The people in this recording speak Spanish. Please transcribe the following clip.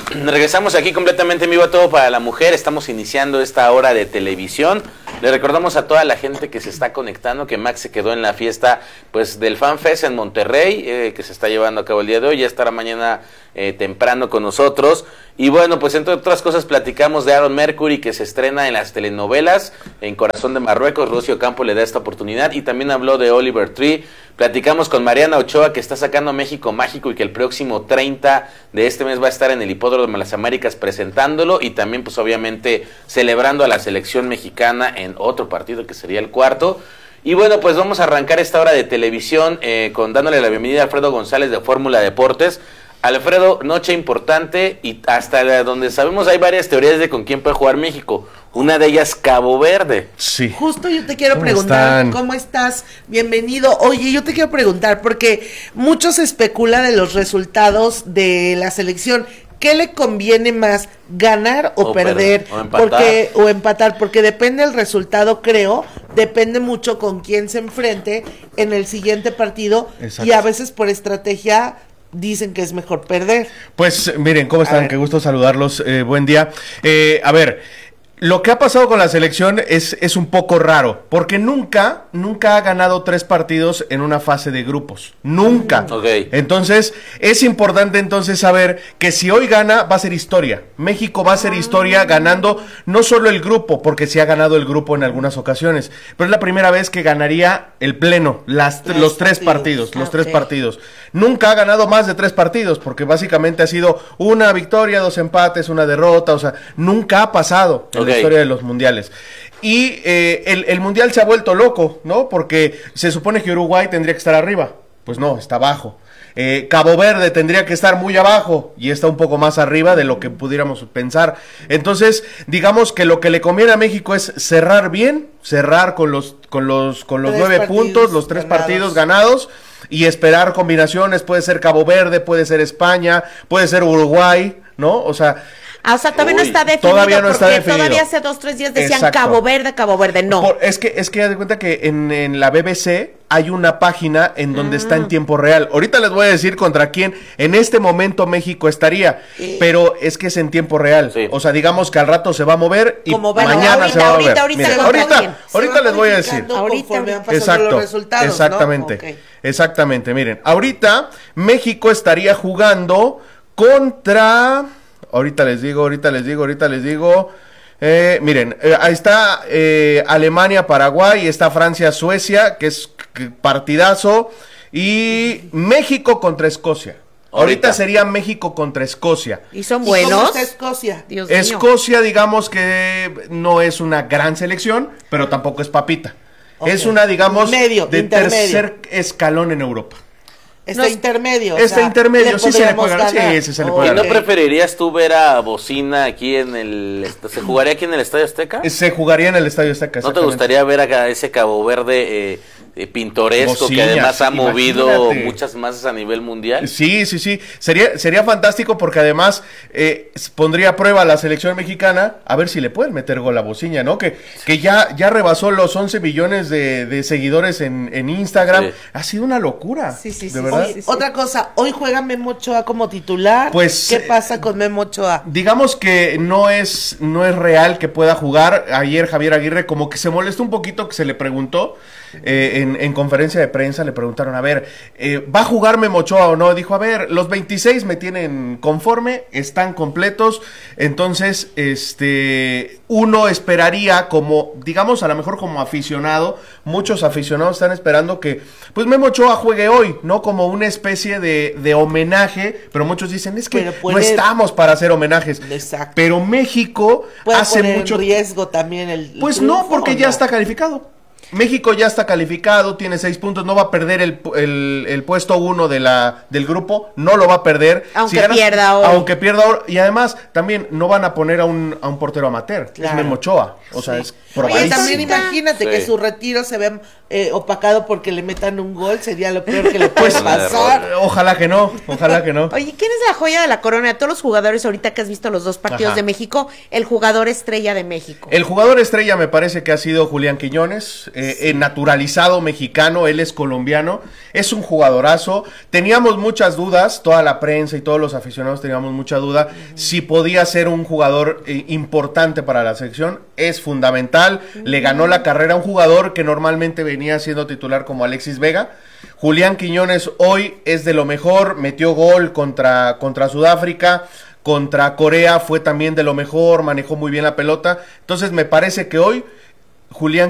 Regresamos aquí completamente en vivo a Todo para la Mujer. Estamos iniciando esta hora de televisión. Le recordamos a toda la gente que se está conectando que Max se quedó en la fiesta pues del FanFest en Monterrey, que se está llevando a cabo el día de hoy. Ya estará mañana temprano con nosotros. Y bueno, pues entre otras cosas platicamos de Aaron Mercury, que se estrena en las telenovelas en Corazón de Marruecos. Rocío Campo le da esta oportunidad. Y también habló de Oliver Tree. Platicamos con Mariana Ochoa, que está sacando México Mágico y que el próximo 30 de este mes va a estar en el Hipódromo de las Américas presentándolo y también pues obviamente celebrando a la selección mexicana en otro partido que sería el cuarto. Y bueno, pues vamos a arrancar esta hora de televisión dándole la bienvenida a Alfredo González de Fórmula Deportes. Alfredo, noche importante y hasta donde sabemos hay varias teorías de con quién puede jugar México. Una de ellas, Cabo Verde. Sí. Justo yo te quiero preguntar, ¿cómo estás? Bienvenido. Oye, yo te quiero preguntar, porque muchos especulan de los resultados de la selección. ¿Qué le conviene más, ganar o perder? O empatar. O empatar, porque depende del resultado, creo, depende mucho con quién se enfrente en el siguiente partido. Exacto. Y a veces por estrategia dicen que es mejor perder. Pues miren, ¿cómo están? Qué gusto saludarlos, buen día. A ver, lo que ha pasado con la selección es un poco raro, porque nunca ha ganado 3 partidos en una fase de grupos, nunca. Okay. Entonces, es importante entonces saber que si hoy gana, va a ser historia. México va a ser historia ganando no solo el grupo, porque sí ha ganado el grupo en algunas ocasiones, pero es la primera vez que ganaría el pleno, los tres partidos. Nunca ha ganado más de 3 partidos, porque básicamente ha sido una victoria, 2 empates, una derrota, o sea, nunca ha pasado en la historia de los mundiales. Y el mundial se ha vuelto loco, ¿no? Porque se supone que Uruguay tendría que estar arriba, pues no, está abajo. Cabo Verde tendría que estar muy abajo y está un poco más arriba de lo que pudiéramos pensar. Entonces, digamos que lo que le conviene a México es cerrar bien, cerrar con los 9 puntos, los 3 partidos ganados y esperar combinaciones. Puede ser Cabo Verde, puede ser España, puede ser Uruguay, ¿no? O sea, todavía no está definido. Todavía no está definido. Todavía hace 2-3 días decían Exacto. Cabo Verde, no. Es que haz de cuenta que en la BBC hay una página en donde está en tiempo real. Ahorita les voy a decir contra quién en este momento México estaría, pero es que es en tiempo real. Sí. O sea, digamos que al rato se va a mover y mañana se va a mover. Ahorita les voy a decir. Exacto. Los resultados, exactamente. ¿no? Okay. Exactamente, miren. Ahorita México estaría jugando contra... Ahorita les digo. Miren, ahí está Alemania, Paraguay, está Francia, Suecia, que es partidazo, y México contra Escocia. Ahorita sería México contra Escocia. ¿Y son buenos? ¿Cómo está Escocia? Dios mío. Escocia, digamos que no es una gran selección, pero tampoco es papita. Okay. Es una, digamos, tercer escalón en Europa. Intermedio. Intermedio, sí se le puede ganar. Sí, se le puede ganar. ¿Y no preferirías tú ver a Bocina aquí ¿se jugaría aquí en el Estadio Azteca? Se jugaría en el Estadio Azteca. ¿No te gustaría ver a ese Cabo Verde pintoresco Bocina, que además ha movido muchas masas a nivel mundial? Sí. Sería fantástico porque además pondría a prueba a la selección mexicana a ver si le pueden meter gol a Bocina, ¿no? Que ya rebasó los 11 millones de seguidores en Instagram. Sí. Ha sido una locura. Sí. De verdad. Otra cosa, hoy juega Memo Ochoa como titular. Pues, ¿qué pasa con Memo Ochoa? Digamos que no es real que pueda jugar. Ayer Javier Aguirre como que se molestó un poquito, que se le preguntó en conferencia de prensa, le preguntaron, a ver, ¿va a jugar Memo Ochoa o no? Dijo, a ver, los 26 me tienen conforme, están completos, entonces, uno esperaría como, digamos, a lo mejor como aficionado, muchos aficionados están esperando que, pues Memo Ochoa juegue hoy, ¿no? Como una especie de homenaje, pero muchos dicen, es que no estamos para hacer homenajes. Exacto. Pero México hace mucho... en riesgo también el Pues triunfo, no, porque ya está calificado. México ya está calificado, tiene 6 puntos, no va a perder el puesto 1 del grupo, no lo va a perder. Pierda hoy. Aunque pierda hoy. Y además, también no van a poner a un portero amateur, claro. Es Memo Ochoa, o sea, es probadísimo. También imagínate que su retiro se ve opacado porque le metan un gol, sería lo peor que le puede pasar. Ojalá que no, ojalá que no. Oye, ¿quién es la joya de la corona de todos los jugadores ahorita que has visto los dos partidos de México? El jugador estrella de México. El jugador estrella me parece que ha sido Julián Quiñones, naturalizado mexicano, él es colombiano, es un jugadorazo. Teníamos muchas dudas, toda la prensa y todos los aficionados teníamos mucha duda si podía ser un jugador importante para la selección. Es fundamental, le ganó la carrera a un jugador que normalmente venía siendo titular como Alexis Vega. Julián Quiñones hoy es de lo mejor, metió gol contra Sudáfrica, contra Corea fue también de lo mejor, manejó muy bien la pelota. Entonces me parece que hoy Julián